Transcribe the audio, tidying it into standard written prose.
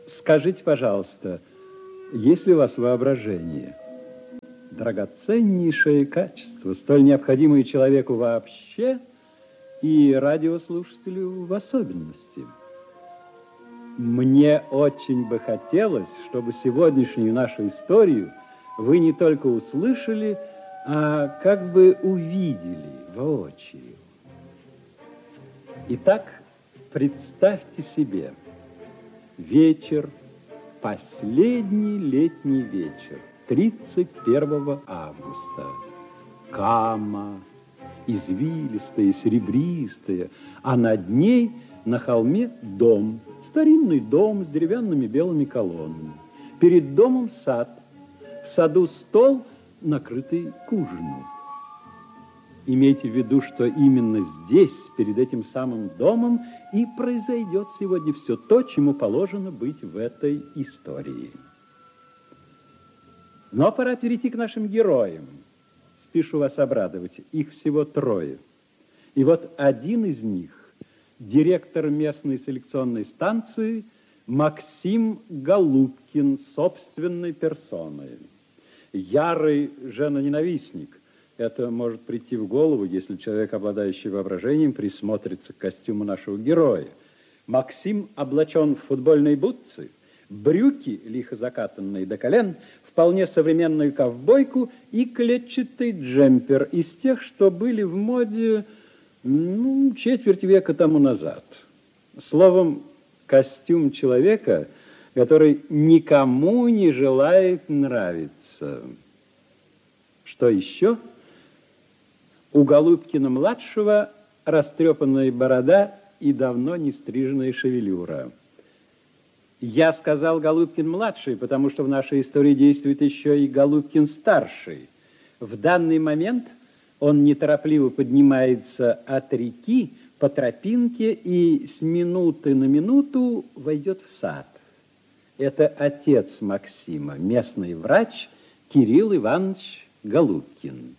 Скажите, пожалуйста, есть ли у вас воображение? Драгоценнейшее качество, столь необходимое человеку вообще и радиослушателю в особенности. Мне очень бы хотелось, чтобы сегодняшнюю нашу историю вы не только услышали, а как бы увидели воочию. Итак, представьте себе вечер, последний летний вечер, 31 августа. Кама, извилистая, серебристая, а над ней на холме дом, старинный дом с деревянными белыми колоннами. Перед домом сад, в саду стол, накрытый к ужину. Имейте в виду, что именно здесь, перед этим самым домом, и произойдет сегодня все то, чему положено быть в этой истории. Но пора перейти к нашим героям. Спешу вас обрадовать, их всего 3. И вот один из них, директор местной селекционной станции Максим Голубкин собственной персоной. Ярый женоненавистник. Это может прийти в голову, если человек, обладающий воображением, присмотрится к костюму нашего героя. Максим облачен в футбольные бутсы, брюки, лихо закатанные до колен, вполне современную ковбойку и клетчатый джемпер из тех, что были в моде, четверть века тому назад. Словом, костюм человека, который никому не желает нравиться. Что еще? У Голубкина-младшего растрепанная борода и давно не стриженная шевелюра. Я сказал Голубкин-младший, потому что в нашей истории действует еще и Голубкин-старший. В данный момент он неторопливо поднимается от реки по тропинке и с минуты на минуту войдет в сад. Это отец Максима, местный врач Кирилл Иванович Голубкин.